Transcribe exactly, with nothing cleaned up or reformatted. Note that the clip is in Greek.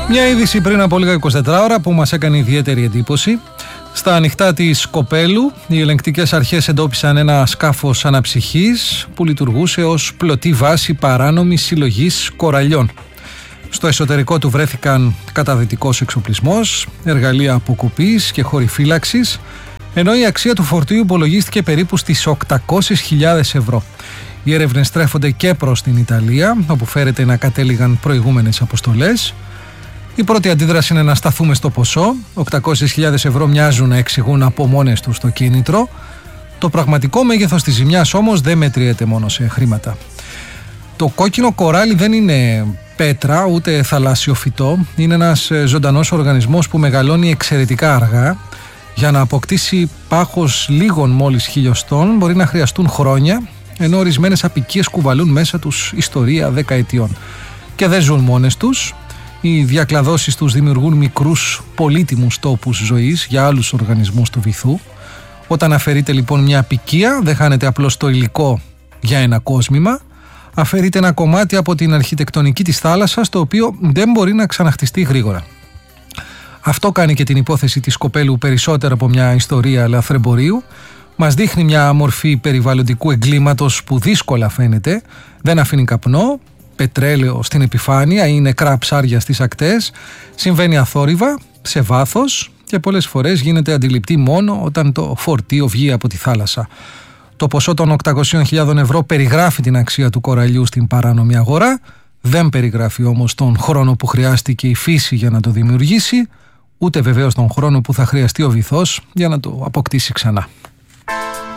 Μια είδηση πριν από λίγα εικοσιτέσσερις ώρα που μας έκανε ιδιαίτερη εντύπωση. Στα ανοιχτά της Κοπέλου, οι ελεγκτικές αρχές εντόπισαν ένα σκάφος αναψυχής που λειτουργούσε ως πλωτή βάση παράνομης συλλογής κοραλιών. Στο εσωτερικό του βρέθηκαν καταδυτικός εξοπλισμός, εργαλεία αποκοπής και χώροι φύλαξης, ενώ η αξία του φορτίου υπολογίστηκε περίπου στις οκτακόσιες χιλιάδες ευρώ. Οι έρευνες στρέφονται και προς την Ιταλία, όπου φέρεται να κατέληγαν προηγούμενες αποστολές. Η πρώτη αντίδραση είναι να σταθούμε στο ποσό. οκτακόσιες χιλιάδες ευρώ μοιάζουν να εξηγούν από μόνες τους το κίνητρο. Το πραγματικό μέγεθος της ζημιάς όμως δεν μετριέται μόνο σε χρήματα. Το κόκκινο κοράλι δεν είναι πέτρα ούτε θαλάσσιο φυτό. Είναι ένας ζωντανός οργανισμός που μεγαλώνει εξαιρετικά αργά. Για να αποκτήσει πάχος λίγων μόλις χιλιοστών μπορεί να χρειαστούν χρόνια, ενώ ορισμένες αποικίες κουβαλούν μέσα τους ιστορία δεκαετιών. Και δεν ζουν μόνες τους. Οι διακλαδώσεις τους δημιουργούν μικρούς πολύτιμους τόπους ζωής για άλλους οργανισμούς του βυθού. Όταν αφαιρείται λοιπόν μια αποικία, δεν χάνεται απλώς το υλικό για ένα κόσμημα, αφαιρείται ένα κομμάτι από την αρχιτεκτονική της θάλασσας, το οποίο δεν μπορεί να ξαναχτιστεί γρήγορα. Αυτό κάνει και την υπόθεση της Κοπέλου περισσότερο από μια ιστορία λαθρεμπορίου. Μας δείχνει μια μορφή περιβαλλοντικού εγκλήματος που δύσκολα φαίνεται, δεν αφήνει καπνό, πετρέλαιο στην επιφάνεια ή νεκρά ψάρια στις ακτές, συμβαίνει αθόρυβα, σε βάθος και πολλές φορές γίνεται αντιληπτή μόνο όταν το φορτίο βγει από τη θάλασσα. Το ποσό των οκτακοσίων χιλιάδων ευρώ περιγράφει την αξία του κοραλιού στην παράνομη αγορά, δεν περιγράφει όμως τον χρόνο που χρειάστηκε η φύση για να το δημιουργήσει, ούτε βεβαίως τον χρόνο που θα χρειαστεί ο βυθός για να το αποκτήσει ξανά.